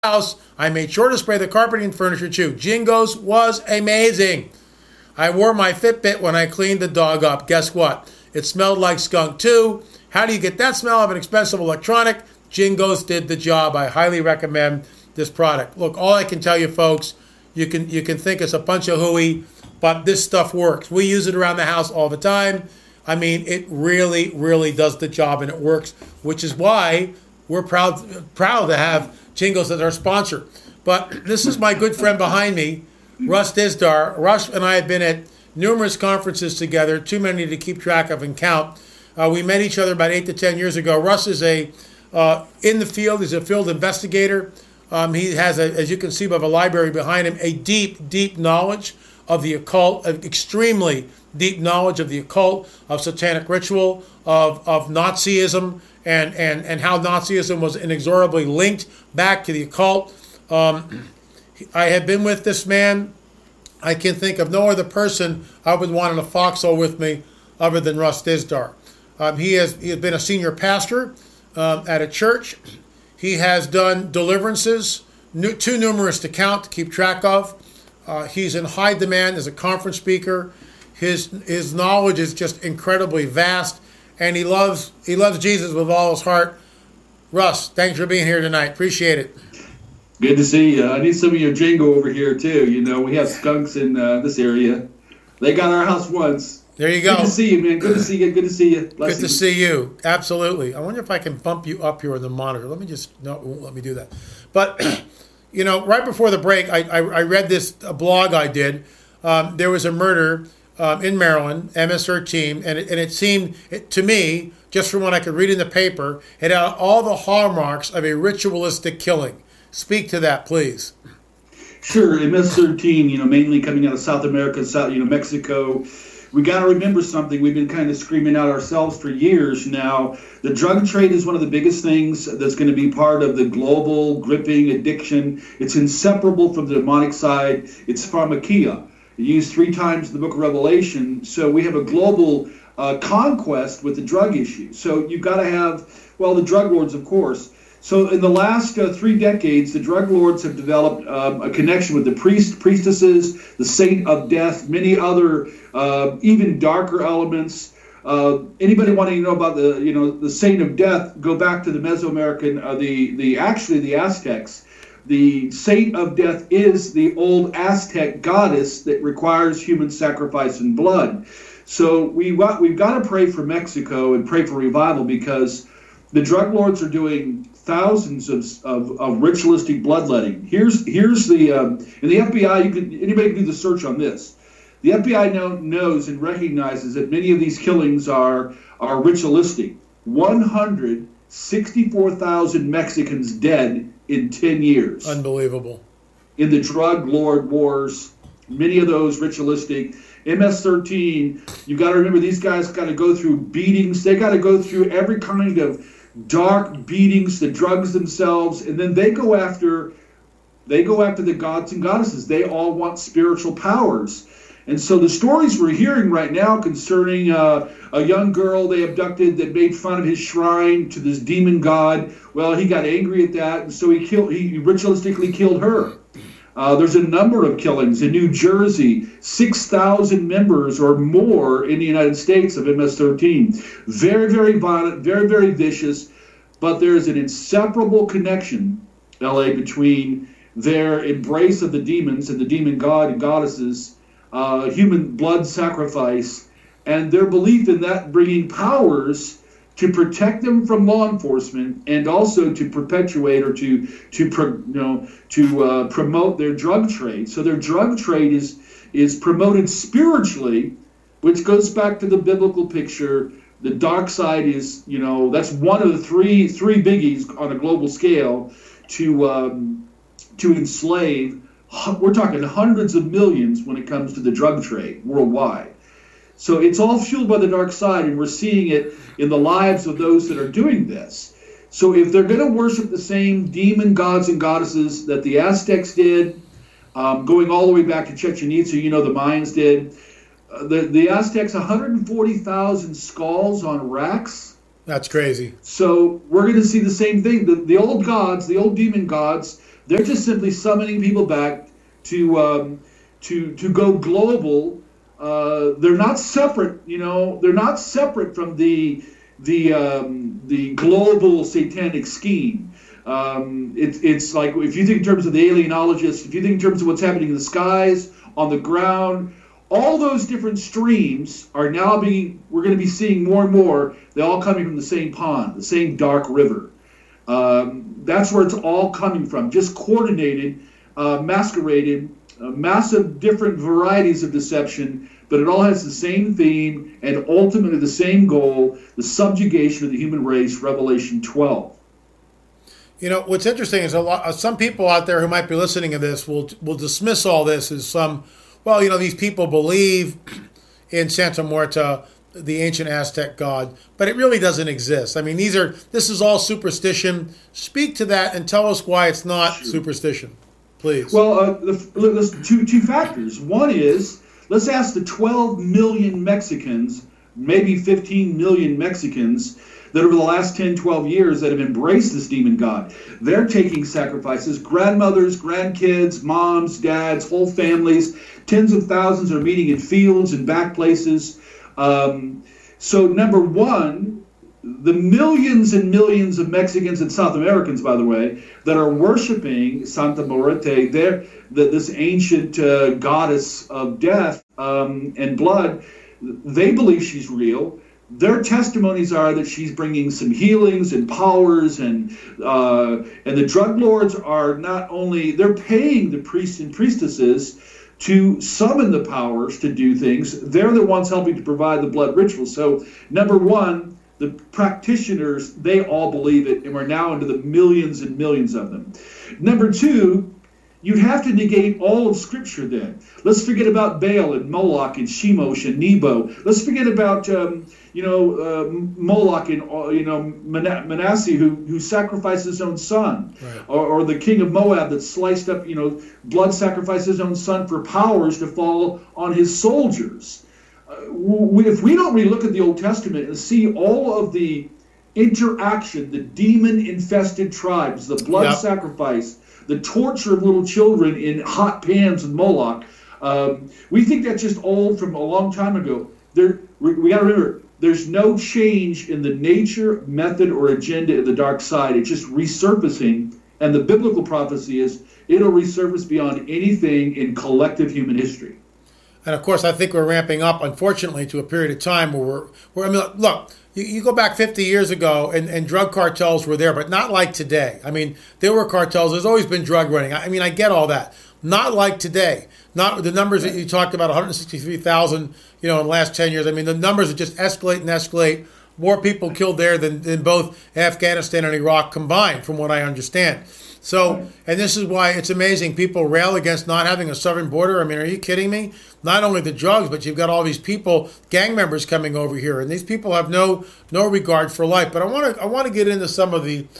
house. I made sure to spray the carpeting and furniture too. Jingo's was amazing. I wore my Fitbit when I cleaned the dog up. Guess what? It smelled like skunk too. How do you get that smell of an expensive electronic? Jingo's did the job. I highly recommend this product. Look, all I can tell you folks, you can think it's a bunch of hooey, but this stuff works. We use it around the house all the time. I mean, it really, really does the job, and it works, which is why we're proud to have Jingo's as our sponsor. But this is my good friend behind me, Russ Dizdar. Russ and I have been at numerous conferences together, too many to keep track of and count. We met each other about 8 to 10 years ago. Russ is in the field. He's a field investigator. He has, as you can see by the library behind him, a deep, deep knowledge of the occult, extremely deep knowledge of the occult, of satanic ritual, of Nazism, and how Nazism was inexorably linked back to the occult. I have been with this man. I can think of no other person I would want in a foxhole with me other than Russ Dizdar. He has been a senior pastor at a church. He has done deliverances, too numerous to count, to keep track of. He's in high demand as a conference speaker. His knowledge is just incredibly vast, and he loves Jesus with all his heart. Russ, thanks for being here tonight. Appreciate it. Good to see you. I need some of your jingo over here too. You know, we have skunks in this area. They got our house once. There you go. Good to see you, man. Good to see you. Good to see you. Good to see you. Absolutely. I wonder if I can bump you up here on the monitor. No, it won't let me do that. But, you know, right before the break, I read this blog I did. There was a murder in Maryland, MS-13, and it seemed to me, just from what I could read in the paper, it had all the hallmarks of a ritualistic killing. Speak to that, please. Sure. MS-13, you know, mainly coming out of South America, Mexico. We got to remember something. We've been kind of screaming out ourselves for years now. The drug trade is one of the biggest things that's going to be part of the global gripping addiction. It's inseparable from the demonic side. It's pharmakia. Used 3 times in the book of Revelation. So we have a global conquest with the drug issue. So you've got to have, well, the drug lords, of course. So in the last 3 decades, the drug lords have developed a connection with the priestesses, the saint of death, many other even darker elements. Anybody wanting to know about the saint of death? Go back to the Mesoamerican, the Aztecs. The saint of death is the old Aztec goddess that requires human sacrifice and blood. So we've got to pray for Mexico and pray for revival, because the drug lords are doing thousands of ritualistic bloodletting. Here's the in the FBI, anybody can do the search on this. The FBI knows and recognizes that many of these killings are ritualistic. 164,000 Mexicans dead in 10 years. Unbelievable. In the drug lord wars, many of those ritualistic. MS-13, you got to remember, these guys got to go through beatings. They got to go through every kind of dark beatings, the drugs themselves, and then they go after the gods and goddesses. They all want spiritual powers. And so the stories we're hearing right now concerning a young girl they abducted that made fun of his shrine to this demon god, well, he got angry at that, and so he ritualistically killed her. There's a number of killings in New Jersey, 6,000 members or more in the United States of MS-13. Very, very violent, very, very vicious, but there's an inseparable connection, LA, between their embrace of the demons and the demon god and goddesses, human blood sacrifice, and their belief in that bringing powers to protect them from law enforcement, and also to perpetuate or to promote their drug trade. So their drug trade is promoted spiritually, which goes back to the biblical picture. The dark side is, that's one of the three biggies on a global scale to enslave. We're talking hundreds of millions when it comes to the drug trade worldwide. So it's all fueled by the dark side, and we're seeing it in the lives of those that are doing this. So if they're going to worship the same demon gods and goddesses that the Aztecs did, going all the way back to Chichen Itza, the Mayans did, the Aztecs, 140,000 skulls on racks. That's crazy. So we're going to see the same thing. The old gods, the old demon gods, They're just simply summoning people back to go global. They're not separate, they're not separate from the global satanic scheme. It's like, if you think in terms of the alienologists, if you think in terms of what's happening in the skies, on the ground, all those different streams are now we're going to be seeing more and more, they're all coming from the same pond, the same dark river. That's where it's all coming from, just coordinated, masqueraded, massive different varieties of deception, but it all has the same theme and ultimately the same goal, the subjugation of the human race, Revelation 12. What's interesting is some people out there who might be listening to this will dismiss all this as these people believe in Santa Muerta, the ancient Aztec god, but it really doesn't exist. I mean, this is all superstition. Speak to that and tell us why it's not superstition, please. Well, there's two factors. One is, let's ask the 12 million Mexicans, maybe 15 million Mexicans, that over the last 10, 12 years that have embraced this demon god. They're taking sacrifices, grandmothers, grandkids, moms, dads, whole families, tens of thousands are meeting in fields and back places. So number one, the millions and millions of Mexicans and South Americans, by the way, that are worshiping Santa Muerte, this ancient goddess of death and blood, they believe she's real. Their testimonies are that she's bringing some healings and powers, and the drug lords are not only, they're paying the priests and priestesses to summon the powers to do things. They're the ones helping to provide the blood rituals. So number one, the practitioners, they all believe it, and we're now into the millions and millions of them. Number two, you'd have to negate all of Scripture then. Let's forget about Baal and Moloch and Shemosh and Nebo. Let's forget about Moloch and Manasseh who sacrificed his own son, right. or the king of Moab that sliced up, blood sacrificed his own son for powers to fall on his soldiers. If we don't relook at the Old Testament and see all of the interaction, the demon-infested tribes, the blood sacrifice, the torture of little children in hot pans with Moloch, we think that's just old from a long time ago. We got to remember, there's no change in the nature, method, or agenda of the dark side. It's just resurfacing, and the biblical prophecy is it'll resurface beyond anything in collective human history. And of course, I think we're ramping up, unfortunately, to a period of time where look, you go back 50 years ago and drug cartels were there, but not like today. I mean, there were cartels. There's always been drug running. I mean, I get all that. Not like today. Not the numbers that you talked about, 163,000, in the last 10 years. I mean, the numbers that just escalate and escalate. More people killed there than both Afghanistan and Iraq combined, from what I understand. So, and this is why it's amazing. People rail against not having a southern border. I mean, are you kidding me? Not only the drugs, but you've got all these people, gang members coming over here, and these people have no regard for life. But I want to get into some of the,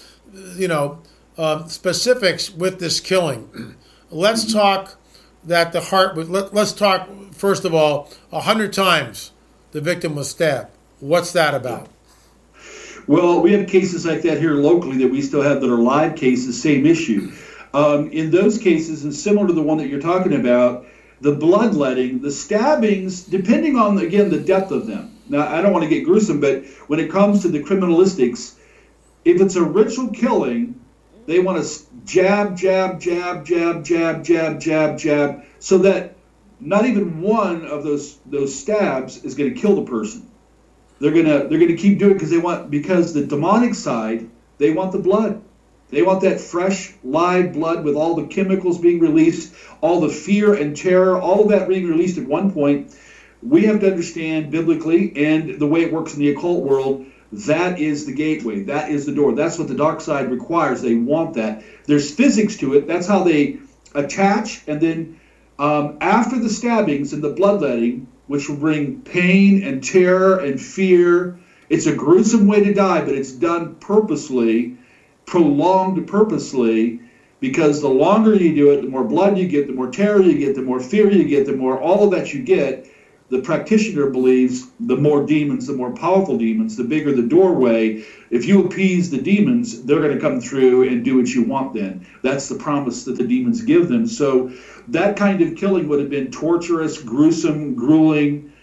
specifics with this killing. Let's talk that the heart. Let's talk first of all. 100 times the victim was stabbed. What's that about? Well, we have cases like that here locally that we still have that are live cases, same issue. In those cases, and similar to the one that you're talking about, the bloodletting, the stabbings, depending on, again, the depth of them. Now, I don't want to get gruesome, but when it comes to the criminalistics, if it's a ritual killing, they want to jab, jab, jab, jab, jab, jab, jab, jab, so that not even one of those stabs is going to kill the person. They're gonna keep doing it because the demonic side, they want the blood. They want that fresh, live blood with all the chemicals being released, all the fear and terror, all of that being released at one point. We have to understand biblically and the way it works in the occult world, that is the gateway. That is the door. That's what the dark side requires. They want that. There's physics to it. That's how they attach. And then after the stabbings and the bloodletting, which will bring pain and terror and fear. It's a gruesome way to die, but it's done purposely, prolonged purposely, because the longer you do it, the more blood you get, the more terror you get, the more fear you get, the more all of that you get. the practitioner believes the more demons, the more powerful demons, the bigger the doorway. If you appease the demons, they're going to come through and do what you want then. That's the promise that the demons give them. So that kind of killing would have been torturous, gruesome, grueling.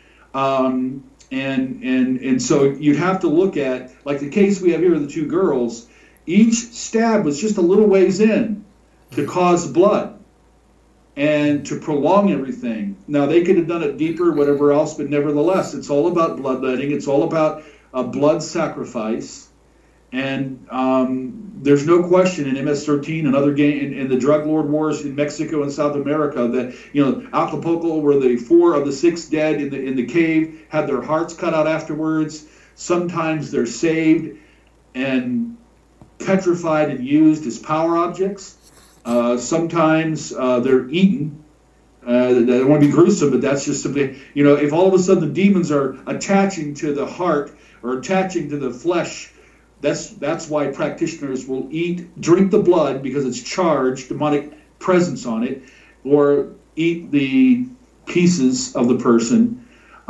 And so you'd have to look at, like the case we have here of the two girls, each stab was just a little ways in to cause blood and to prolong everything. Now, they could have done it deeper, whatever else, but nevertheless, it's all about bloodletting. It's all about a blood sacrifice. And there's no question in MS-13 and other in the drug lord wars in Mexico and South America that, Acapulco, where the 4 of the 6 dead in the cave had their hearts cut out afterwards. Sometimes they're saved and petrified and used as power objects. Sometimes they're eaten. I don't want to be gruesome, but that's just something, if all of a sudden the demons are attaching to the heart or attaching to the flesh, that's why practitioners will drink the blood because it's charged, demonic presence on it, or eat the pieces of the person,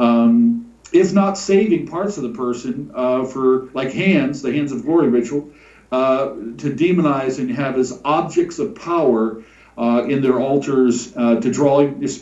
if not saving parts of the person for, like the hands of glory ritual, to demonize and have as objects of power in their altars to draw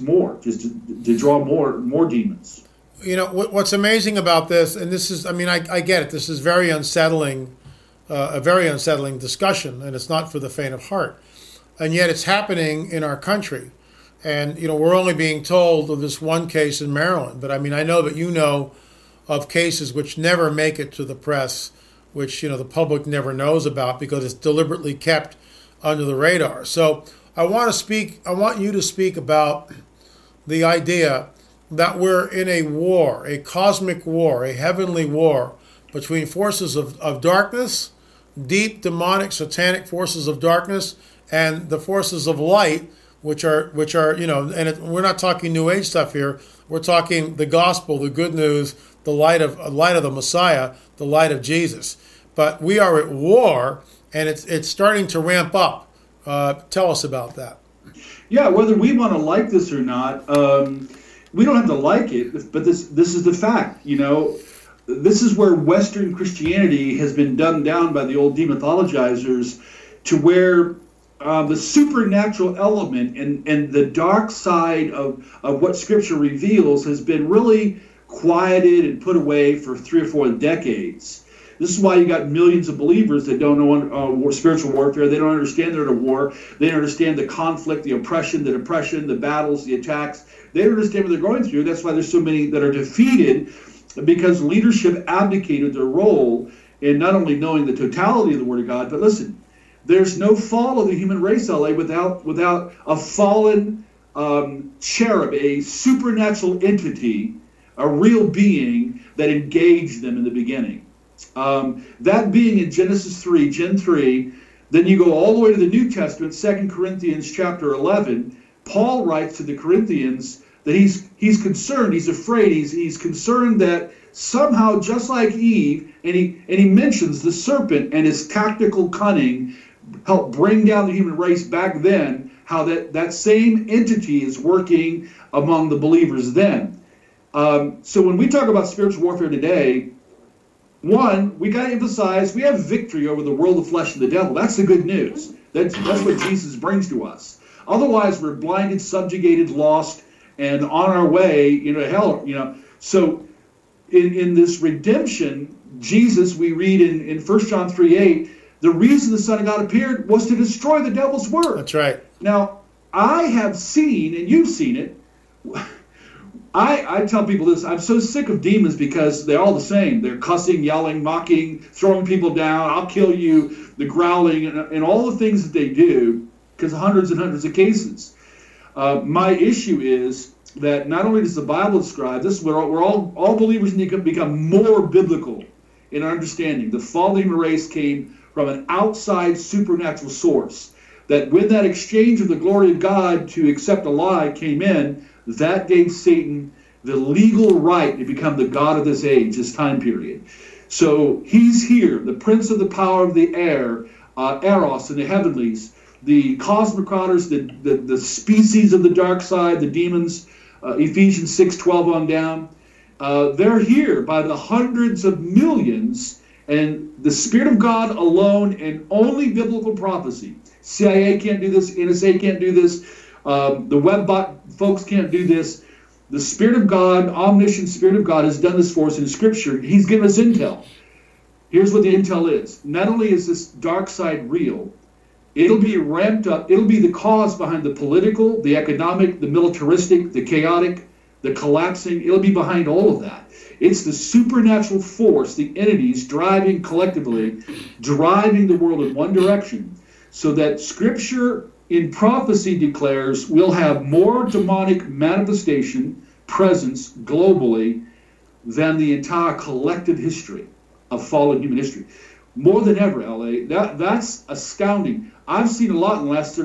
to draw more demons. What's amazing about this, and this is, I get it. This is very unsettling, a very unsettling discussion, and it's not for the faint of heart. And yet it's happening in our country. And, we're only being told of this one case in Maryland. But, I know that you know of cases which never make it to the press, which, the public never knows about because it's deliberately kept under the radar. So I want you to speak about the idea that we're in a war, a cosmic war, a heavenly war between forces of darkness, deep demonic satanic forces of darkness, and the forces of light, which are we're not talking New Age stuff here. We're talking the gospel, the good news, the light of the Messiah, the light of Jesus. But we are at war, and it's starting to ramp up. Tell us about that. Yeah, whether we want to like this or not. We don't have to like it, but this is the fact, This is where Western Christianity has been dumbed down by the old demythologizers to where the supernatural element and the dark side of what Scripture reveals has been really quieted and put away for 3 or 4 decades. This is why you got millions of believers that don't know spiritual warfare. They don't understand they're at a war. They don't understand the conflict, the oppression, the depression, the battles, the attacks. They don't understand what they're going through. That's why there's so many that are defeated, because leadership abdicated their role in not only knowing the totality of the Word of God, but listen, there's no fall of the human race, LA, without a fallen cherub, a supernatural entity, a real being that engaged them in the beginning. That being in Genesis 3, Gen 3, then you go all the way to the New Testament, 2 Corinthians chapter 11. Paul writes to the Corinthians that he's concerned, he's afraid, he's concerned that somehow, just like Eve, and he mentions the serpent and his tactical cunning helped bring down the human race back then, how that same entity is working among the believers then. So when we talk about spiritual warfare today, one, we got to emphasize we have victory over the world of flesh and the devil. That's the good news. That's what Jesus brings to us. Otherwise, we're blinded, subjugated, lost, and on our way, to hell. So in this redemption, Jesus, we read in 1 John 3:8, the reason the Son of God appeared was to destroy the devil's work. That's right. Now, I have seen, and you've seen it. I tell people this, I'm so sick of demons because they're all the same. They're cussing, yelling, mocking, throwing people down, I'll kill you, the growling, and all the things that they do, because hundreds and hundreds of cases. My issue is that not only does the Bible describe, this is where all believers need to become more biblical in our understanding. The fallen human race came from an outside supernatural source. That when that exchange of the glory of God to accept a lie came in, that gave Satan the legal right to become the god of this age, this time period. So he's here, the prince of the power of the air, Eros in the heavenlies, the cosmic marauders, the species of the dark side, the demons, Ephesians 6:12 on down. They're here by the hundreds of millions, and the Spirit of God alone and only biblical prophecy. CIA can't do this, NSA can't do this, the WebBot folks can't do this. The Spirit of God, omniscient Spirit of God, has done this for us in Scripture. He's given us intel. Here's what the intel is. Not only is this dark side real, it'll be ramped up. It'll be the cause behind the political, the economic, the militaristic, the chaotic, the collapsing. It'll be behind all of that. It's the supernatural force, the entities driving collectively, driving the world in one direction, so that Scripture in prophecy declares we'll have more demonic manifestation, presence globally than the entire collective history of fallen human history. More than ever, LA. That's astounding. I've seen a lot in the last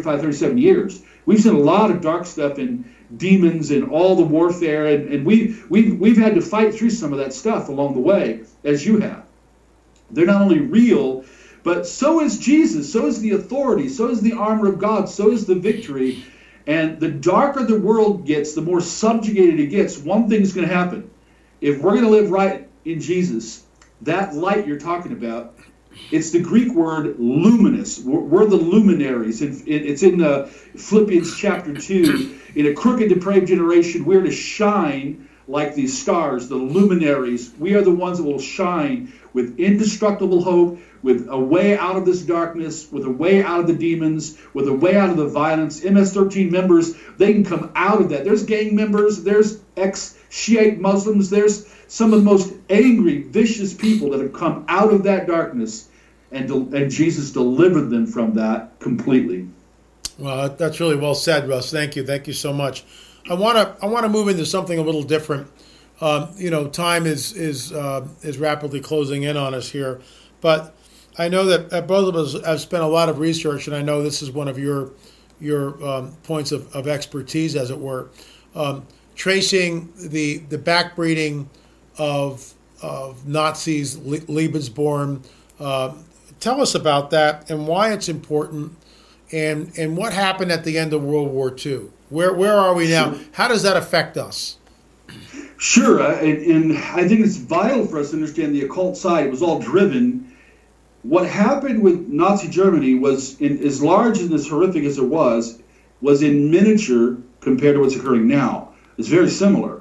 37 years. We've seen a lot of dark stuff in demons and all the warfare, and we've had to fight through some of that stuff along the way, as you have. They're not only real, but so is Jesus, so is the authority, so is the armor of God, so is the victory. And the darker the world gets, the more subjugated it gets. One thing's going to happen. If we're going to live right in Jesus, that light you're talking about, it's the Greek word luminous. We're the luminaries. It's in Philippians chapter 2. In a crooked, depraved generation, we're to shine like these stars, the luminaries. We are the ones that will shine with indestructible hope, with a way out of this darkness, with a way out of the demons, with a way out of the violence. MS-13 members, they can come out of that. There's gang members, there's ex-Shiite Muslims, there's some of the most angry, vicious people that have come out of that darkness, and Jesus delivered them from that completely. Well, that's really well said, Russ. Thank you so much. I want to move into something a little different. Time is rapidly closing in on us here, but I know that both of us have spent a lot of research, and I know this is one of your points of expertise, as it were, tracing the backbreeding of Nazis, Lebensborn. Tell us about that and why it's important, and what happened at the end of World War II. Where are we now? Sure. How does that affect us? Sure, and I think it's vital for us to understand the occult side. It was all driven. What happened with Nazi Germany was, as large and as horrific as it was in miniature compared to what's occurring now. It's very similar.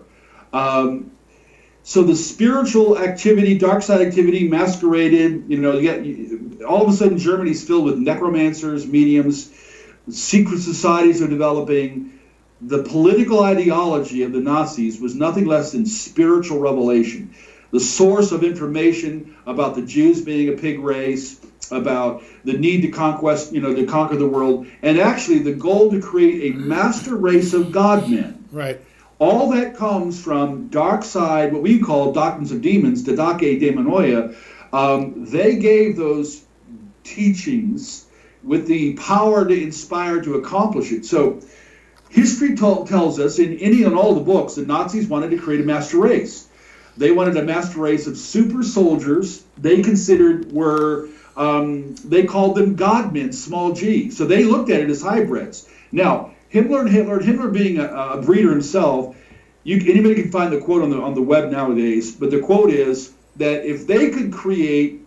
So the spiritual activity, dark side activity, masqueraded. You get all of a sudden Germany's filled with necromancers, mediums, secret societies are developing. The political ideology of the Nazis was nothing less than spiritual revelation. The source of information about the Jews being a pig race, about the need to to conquer the world, and actually the goal to create a master race of God-men. Right. All that comes from dark side, what we call doctrines of demons, didache daemonoia. They gave those teachings with the power to inspire to accomplish it. So history tells us in any and all the books the Nazis wanted to create a master race. They wanted a master race of super soldiers they considered were, they called them God-men, small g. So they looked at it as hybrids. Now, Himmler being a breeder himself, anybody can find the quote on the web nowadays, but the quote is that if they could create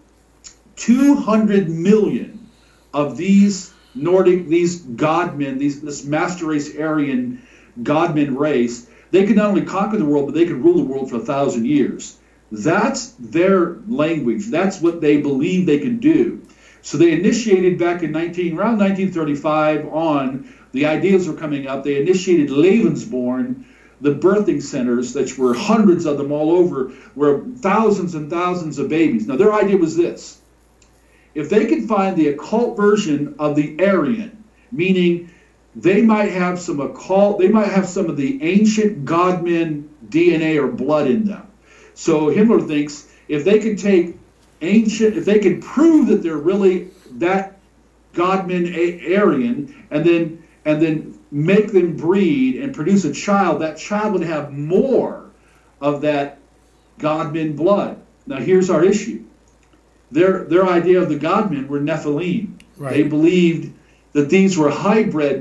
200 million of these Nordic, these God-men, this master race Aryan God-men race, they could not only conquer the world, but they could rule the world for 1,000 years. That's their language. That's what they believe they can do. So they initiated back in around 1935 on, the ideas were coming up. They initiated Lebensborn, the birthing centers, that were hundreds of them all over, where thousands and thousands of babies. Now their idea was this: if they could find the occult version of the Aryan, meaning they might have some occult, they might have some of the ancient God-men DNA or blood in them. So Himmler thinks if they could take if they could prove that they're really that God-men Aryan, and then make them breed and produce a child, that child would have more of that God-men blood. Now here's our issue. Their idea of the God-men were Nephilim. Right. They believed that these were hybrid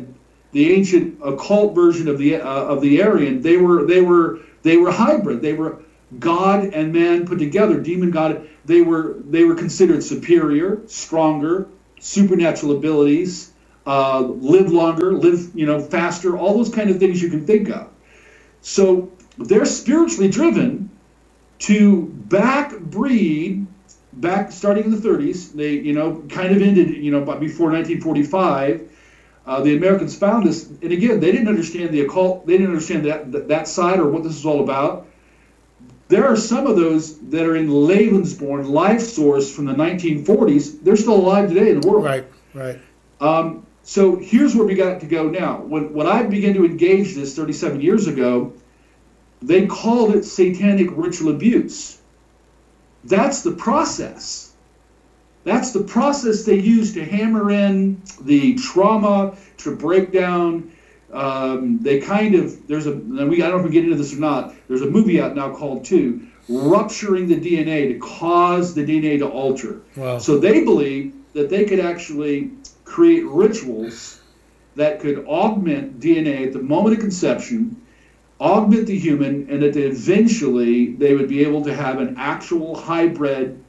the ancient occult version of the Aryan, they were hybrid. They were God and man put together, demon god. They were considered superior, stronger, supernatural abilities, live longer, live faster, all those kind of things you can think of. So they're spiritually driven to backbreed, starting in the 30s. They kind of ended before 1945. The Americans found this, and again, they didn't understand the occult. They didn't understand that side or what this is all about. There are some of those that are in Lebensborn, Life Source from the 1940s. They're still alive today in the world. Right. So here's where we got to go now. When I began to engage this 37 years ago, they called it satanic ritual abuse. That's the process. That's the process they use to hammer in the trauma, to break down. I don't know if we get into this or not. There's a movie out now called Rupturing the DNA, to cause the DNA to alter. Wow. So they believe that they could actually create rituals that could augment DNA at the moment of conception, augment the human, and that eventually they would be able to have an actual hybrid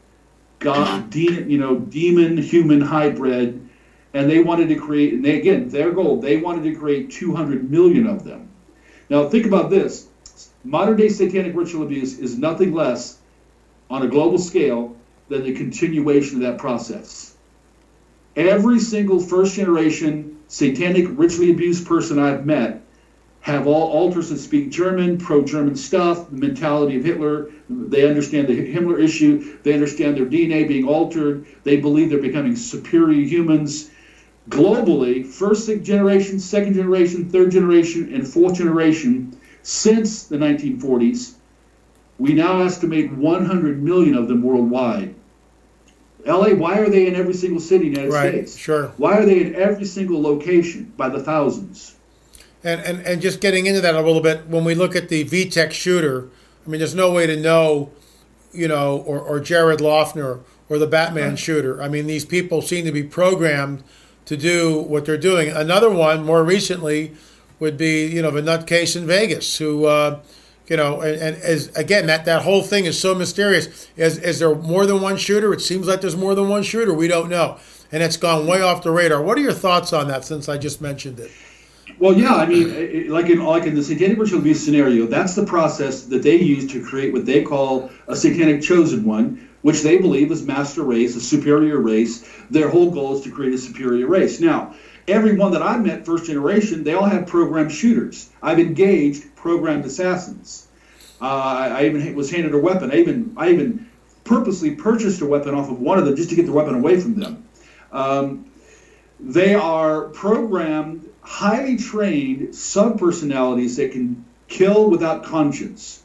demon-human hybrid. And they wanted to create, and their goal, they wanted to create 200 million of them. Now think about this. Modern-day satanic ritual abuse is nothing less, on a global scale, than the continuation of that process. Every single first-generation satanic ritually abused person I've met have all alters that speak German, pro-German stuff, the mentality of Hitler. They understand the Himmler issue. They understand their DNA being altered. They believe they're becoming superior humans. Globally, first generation, second generation, third generation, and fourth generation, since the 1940s, we now estimate 100 million of them worldwide. LA, why are they in every single city in the United States? Sure. Why are they in every single location by the thousands? And just getting into that a little bit, when we look at the VTech shooter, I mean, there's no way to know, or Jared Loughner or the Batman shooter. I mean, these people seem to be programmed to do what they're doing. Another one, more recently, would be, the nutcase in Vegas, who, and as again, that whole thing is so mysterious. Is there more than one shooter? It seems like there's more than one shooter. We don't know, and it's gone way off the radar. What are your thoughts on that? Since I just mentioned it. Well, yeah, I mean, like in the satanic ritual abuse scenario, that's the process that they use to create what they call a satanic chosen one, which they believe is master race, a superior race. Their whole goal is to create a superior race. Now, everyone that I've met, first generation, they all have programmed shooters. I've engaged programmed assassins. I even was handed a weapon. I even purposely purchased a weapon off of one of them just to get the weapon away from them. They are programmed, highly trained subpersonalities that can kill without conscience.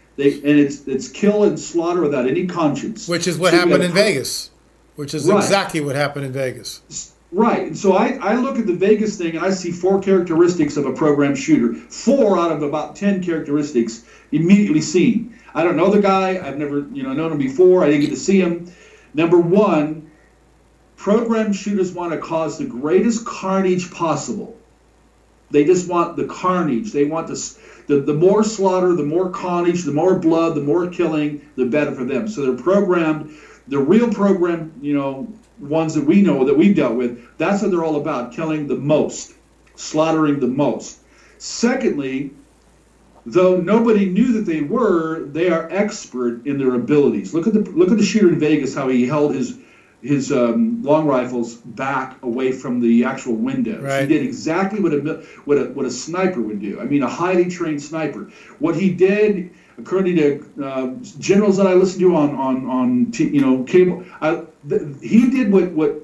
It's kill and slaughter without any conscience. Which is what happened in Vegas. Which is exactly what happened in Vegas. Right. And so I look at the Vegas thing and I see 4 characteristics of a programmed shooter. 4 out of about 10 characteristics immediately seen. I don't know the guy. I've never known him before. I didn't get to see him. Number 1, programmed shooters want to cause the greatest carnage possible. They just want the carnage. They want the more slaughter, the more carnage, the more blood, the more killing, the better for them. So they're programmed. The real programmed, ones that we know, that we've dealt with, that's what they're all about, killing the most, slaughtering the most. Secondly, though nobody knew that they are expert in their abilities. Look at the shooter in Vegas, how he held his long rifles back away from the actual windows. Right. He did exactly what a sniper would do. I mean, a highly trained sniper. What he did, according to generals that I listened to on cable, he did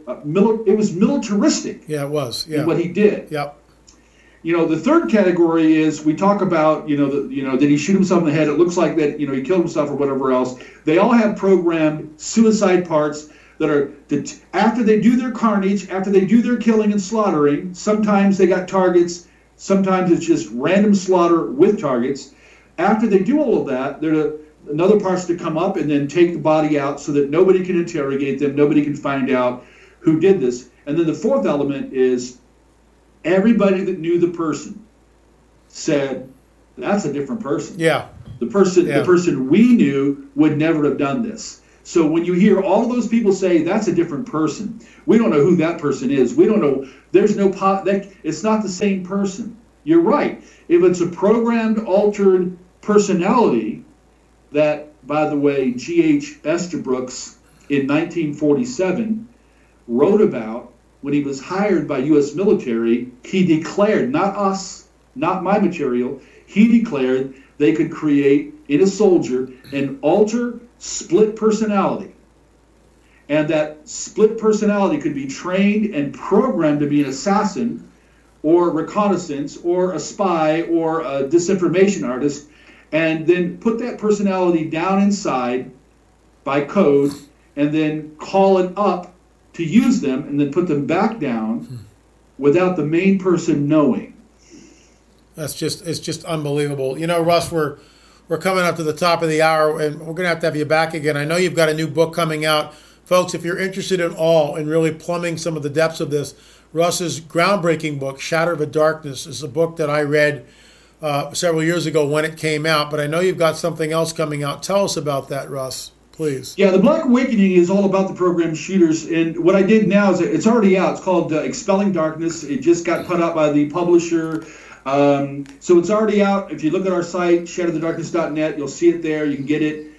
it was militaristic. Yeah, it was. Yeah, what he did. Yep. The third category is we talk about, did he shoot himself in the head? It looks like that, he killed himself or whatever else. They all have programmed suicide parts that are, after they do their carnage, after they do their killing and slaughtering, sometimes they got targets, sometimes it's just random slaughter with targets. After they do all of that, another part's to come up and then take the body out so that nobody can interrogate them, nobody can find out who did this. And then the fourth element is everybody that knew the person said, that's a different person. Yeah. The person we knew would never have done this. So when you hear all of those people say that's a different person, we don't know who that person is. We don't know. There's no it's not the same person. You're right. If it's a programmed, altered personality that, by the way, G.H. Estabrooks in 1947 wrote about when he was hired by U.S. military, he declared, not us, not my material, he declared they could create in a soldier an altered split personality. And that split personality could be trained and programmed to be an assassin or reconnaissance or a spy or a disinformation artist, and then put that personality down inside by code and then call it up to use them and then put them back down without the main person knowing. It's just unbelievable. You know, Russ, we're coming up to the top of the hour, and we're going to have you back again. I know you've got a new book coming out. Folks, if you're interested at all in really plumbing some of the depths of this, Russ's groundbreaking book, Shatter the Darkness, is a book that I read several years ago when it came out, but I know you've got something else coming out. Tell us about that, Russ, please. Yeah, The Black Awakening is all about the programmed shooters, and what I did now is it's already out. It's called Expelling Darkness. It just got put out by the publisher. So it's already out. If you look at our site, shatterthedarkness.net, you'll see it there. You can get it.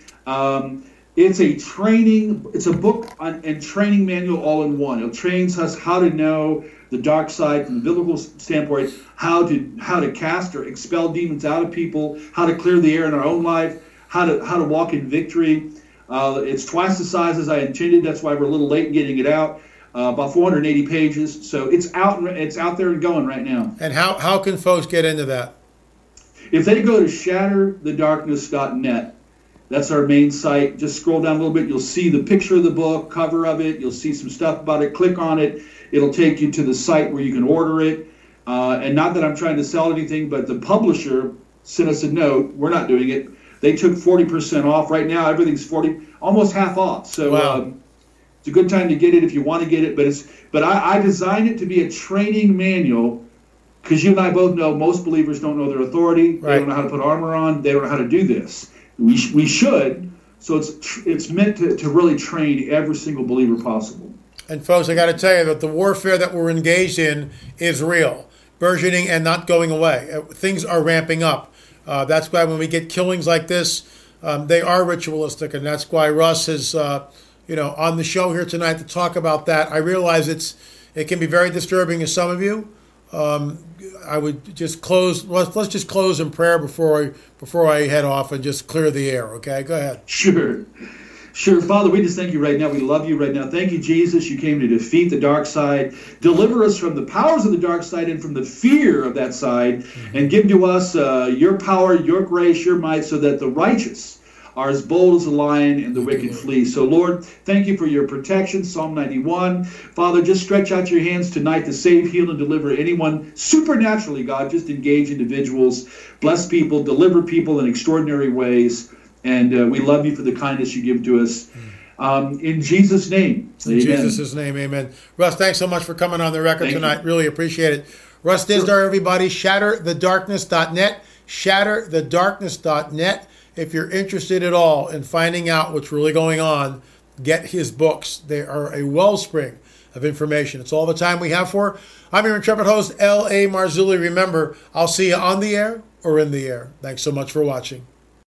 It's a book and training manual all in one. It trains us how to know the dark side from the biblical standpoint, how to cast or expel demons out of people, how to clear the air in our own life, how to walk in victory. It's twice the size as I intended. That's why we're a little late in getting it out. About 480 pages. So it's out there and going right now. And how can folks get into that? If they go to shatterthedarkness.net, that's our main site. Just scroll down a little bit. You'll see the picture of the book, cover of it. You'll see some stuff about it. Click on it. It'll take you to the site where you can order it. And not that I'm trying to sell anything, but the publisher sent us a note. We're not doing it. They took 40% off. Right now, everything's almost half off. So wow. It's a good time to get it if you want to get it. But I designed it to be a training manual, because you and I both know most believers don't know their authority. Right. They don't know how to put armor on. They don't know how to do this. We should. So it's meant to really train every single believer possible. And folks, I got to tell you that the warfare that we're engaged in is real, burgeoning and not going away. Things are ramping up. That's why when we get killings like this, they are ritualistic, and that's why Russ is, on the show here tonight to talk about that. I realize it can be very disturbing to some of you. I would just close. Let's just close in prayer before I head off and just clear the air. Okay, go ahead. Sure. Father, we just thank you right now. We love you right now. Thank you, Jesus. You came to defeat the dark side. Deliver us from the powers of the dark side and from the fear of that side, and give to us your power, your grace, your might, so that the righteous are as bold as a lion and the wicked flee. So, Lord, thank you for your protection. Psalm 91. Father, just stretch out your hands tonight to save, heal, and deliver anyone supernaturally, God. Just engage individuals, bless people, deliver people in extraordinary ways. And we love you for the kindness you give to us. In Jesus' name, amen. In Jesus' name, amen. Russ, thanks so much for coming on the record tonight. Really appreciate it. Russ Dizdar, everybody, shatterthedarkness.net, shatterthedarkness.net. If you're interested at all in finding out what's really going on, get his books. They are a wellspring of information. It's all the time we have for. I'm your intrepid host, L.A. Marzulli. Remember, I'll see you on the air or in the air. Thanks so much for watching.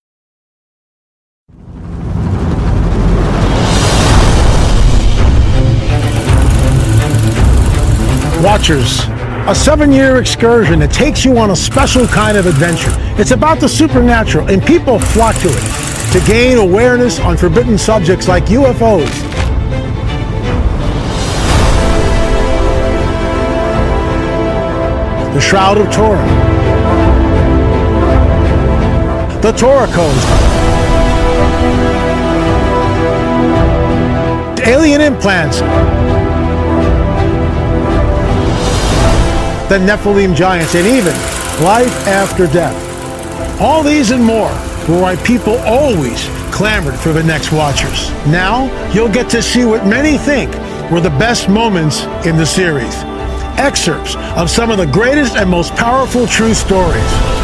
Watchers, a 7-year excursion that takes you on a special kind of adventure. It's about the supernatural, and people flock to it to gain awareness on forbidden subjects like UFOs. The Shroud of Turin, the Torah Code, alien implants, the Nephilim giants, and even life after death. All these and more were why people always clamored for the next Watchers. Now, you'll get to see what many think were the best moments in the series. excerpts of some of the greatest and most powerful true stories.